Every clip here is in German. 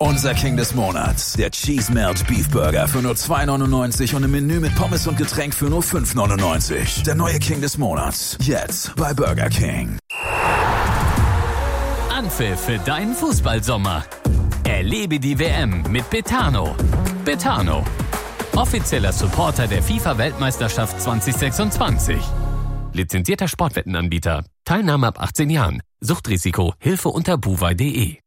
Unser King des Monats. Der Cheese Melt Beef Burger für nur 2,99 und im Menü mit Pommes und Getränk für nur 5,99. Der neue King des Monats. Jetzt bei Burger King. Anpfiff für deinen Fußballsommer. Erlebe die WM mit Betano. Betano. Offizieller Supporter der FIFA-Weltmeisterschaft 2026. Lizenzierter Sportwettenanbieter. Teilnahme ab 18 Jahren. Suchtrisiko. Hilfe unter buwei.de.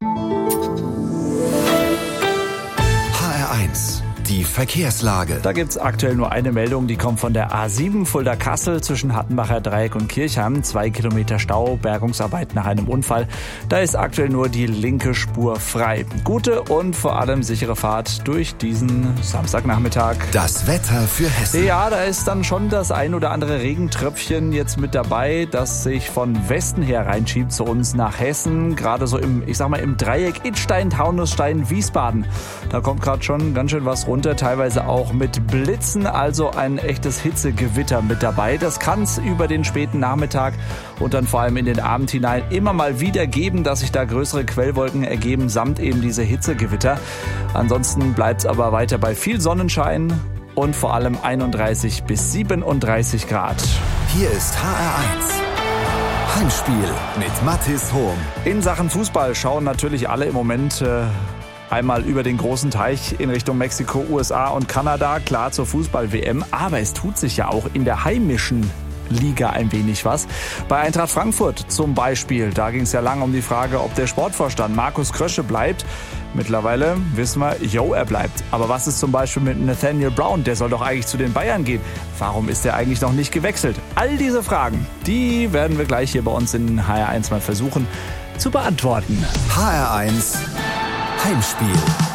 HR1, die Verkehrslage. Da gibt's aktuell nur eine Meldung, die kommt von der A7 Fulda-Kassel zwischen Hattenbacher Dreieck und Kirchheim. 2 Kilometer Stau, Bergungsarbeit nach einem Unfall. Da ist aktuell nur die linke Spur frei. Gute und vor allem sichere Fahrt durch diesen Samstagnachmittag. Das Wetter für Hessen. Ja, da ist dann schon das ein oder andere Regentröpfchen jetzt mit dabei, das sich von Westen her reinschiebt zu uns nach Hessen. Gerade so im Dreieck Idstein, Taunusstein, Wiesbaden. Da kommt gerade schon ganz schön was runter, teilweise auch mit Blitzen, also ein echtes Hitzegewitter mit dabei. Das kann es über den späten Nachmittag und dann vor allem in den Abend hinein immer mal wieder geben, dass sich da größere Quellwolken ergeben, samt eben diese Hitzegewitter. Ansonsten bleibt es aber weiter bei viel Sonnenschein und vor allem 31 bis 37 Grad. Hier ist HR1. Heimspiel mit Mathis Hohm. In Sachen Fußball schauen natürlich alle im Moment einmal über den großen Teich in Richtung Mexiko, USA und Kanada, klar zur Fußball-WM. Aber es tut sich ja auch in der heimischen Liga ein wenig was. Bei Eintracht Frankfurt zum Beispiel, da ging es ja lange um die Frage, ob der Sportvorstand Markus Krösche bleibt. Mittlerweile wissen wir, er bleibt. Aber was ist zum Beispiel mit Nathaniel Brown? Der soll doch eigentlich zu den Bayern gehen. Warum ist er eigentlich noch nicht gewechselt? All diese Fragen, die werden wir gleich hier bei uns in HR1 mal versuchen zu beantworten. HR1 Heimspiel.